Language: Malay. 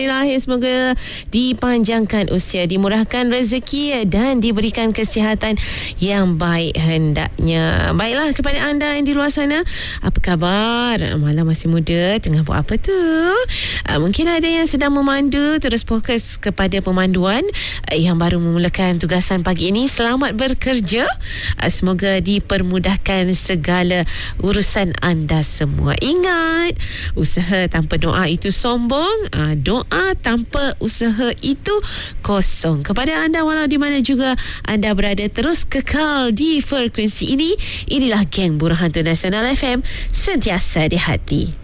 Lahir semoga dipanjangkan usia, dimurahkan rezeki dan diberikan kesihatan yang baik hendaknya. Baiklah, kepada anda yang di luar sana, apa khabar? Malam masih muda, tengah buat apa tu? Mungkin ada yang sedang memandu, terus fokus kepada pemanduan yang baru memulakan tugasan pagi ini. Selamat bekerja. Semoga dipermudahkan segala urusan anda semua. Ingat, usaha tanpa doa itu sombong. Doa tanpa usaha itu kosong. Kepada anda walau di mana juga anda berada, terus kekal di frekuensi ini. Inilah Geng Burhantu Nasional FM, sentiasa di hati.